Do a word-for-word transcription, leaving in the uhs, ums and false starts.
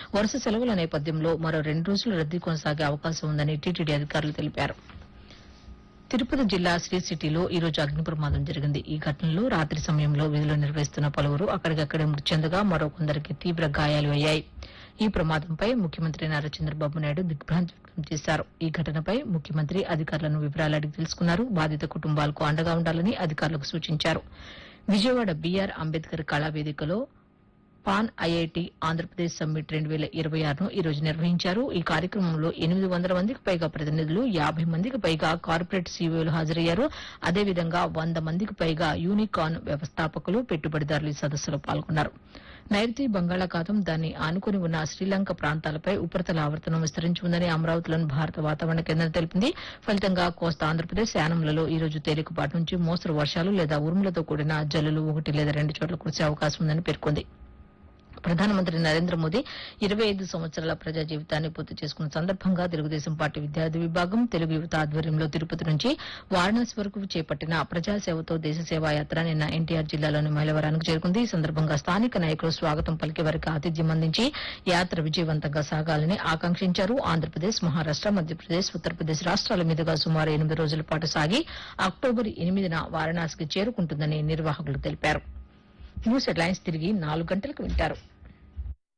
వరుస సెలవుల నేపథ్యంలో మరో రెండు రోజులు రద్దీ కొనసాగే అవకాశం ఉందని టీటీడీ అధికారులు తెలిపారు. తిరుపతి జిల్లా శ్రీ సిటీలో ఈ రోజు అగ్ని ప్రమాదం జరిగింది. ఈ ఘటనలో రాత్రి సమయంలో విధులు నిర్వహిస్తున్న పలువురు అక్కడికక్కడే మృతి చెందగా మరో కొందరికి తీవ్ర గాయాలు అయ్యాయి. ఈ ప్రమాదంపై ముఖ్యమంత్రి నారా చంద్రబాబు నాయుడు దిగ్భ్రాంతి వ్యక్తం చేశారు. ఈ ఘటనపై ముఖ్యమంత్రి అధికారులను వివరాలు అడిగి తెలుసుకున్నారు. బాధిత కుటుంబాలకు అండగా ఉండాలని అధికారులకు సూచించారు. Vijayawada BR Ambedkar కళావేదికలో pan IIT Andhra Pradesh summit రెండు వేల ఇరవై ఆరును ఈ రోజు నిర్వహించారు. ఈ కార్యక్రమంలో ఎనిమిది వందల మందికి పైగా ప్రతినిధులు, యాబై మందికి పైగా కార్పొరేట్ సీఈఓలు హాజరయ్యారు. అదేవిధంగా వంద మందికి పైగా యూనికాన్ వ్యవస్థాపకులు, పెట్టుబడిదారులు ఈ సదస్సులో పాల్గొన్నారు. నైరుతి బంగాళాఖాతం, దాన్ని ఆనుకుని ఉన్న శ్రీలంక ప్రాంతాలపై ఉపరితల ఆవర్తనం విస్తరించి ఉందని అమరావతిలోని భారత వాతావరణ కేంద్రం తెలిపింది. ఫలితంగా కోస్తా ఆంధ్రప్రదేశ్, యానంలలో ఈ రోజు తేలికపాటి నుంచి మోస్తరు వర్షాలు లేదా ఉరుములతో కూడిన జల్లులు ఒకటి లేదా రెండు చోట్ల కురిసే అవకాశం ఉందని పేర్కొంది. ప్రధానమంత్రి నరేంద్ర మోదీ ఇరవై ఐదు సంవత్సరాల ప్రజా జీవితాన్ని పూర్తి చేసుకున్న సందర్భంగా తెలుగుదేశం పార్టీ విద్యార్థి విభాగం, తెలుగు యువత ఆధ్వర్యంలో తిరుపతి నుంచి వారణాసి వరకు చేపట్టిన ప్రజాసేవతో దేశ సేవా యాత్ర నిన్న ఎన్టీఆర్ జిల్లాలోని మైలవరానికి చేరుకుంది. ఈ సందర్భంగా స్థానిక నాయకులు స్వాగతం పలికే వారికి ఆతిథ్యం అందించి యాత్ర విజయవంతంగా సాగాలని ఆకాంక్షించారు. ఆంధ్రప్రదేశ్, మహారాష్ట, మధ్యప్రదేశ్, ఉత్తరప్రదేశ్ రాష్ట్రాల మీదుగా సుమారు ఎనిమిది రోజుల పాటు సాగి అక్టోబర్ ఎనిమిదిన వారణాసికి చేరుకుంటుందని నిర్వాహకులు తెలిపారు. న్యూస్ హెడ్లైన్స్ తిరిగి నాలుగు గంటలకు వింటారు.